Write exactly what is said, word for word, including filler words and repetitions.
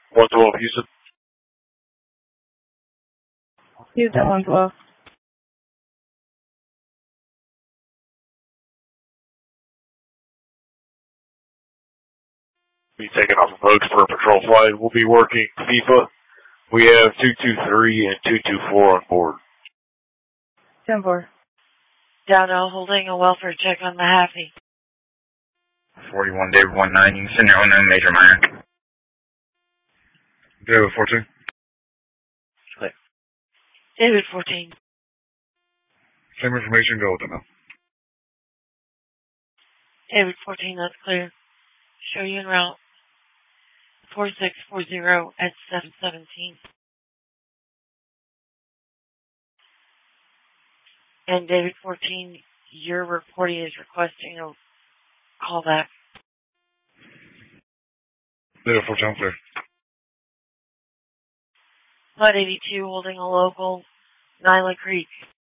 one twelve, Houston. Houston, one twelve. Be taking off of boats for a patrol flight. We'll be working FIFA. We have two two three and two two four on board. ten four. Dowdell holding a welfare check on the Happy. forty-one, David one nine, you can send your unknown major minor. David fourteen. Clear. David fourteen. Same information, go with them now. David fourteen, that's clear. Show you en route. four six four zero at seven seventeen. And David fourteen, your reporting is requesting a call back. David fourteen, clear. Flood eighty-two holding a local, Nyla Creek.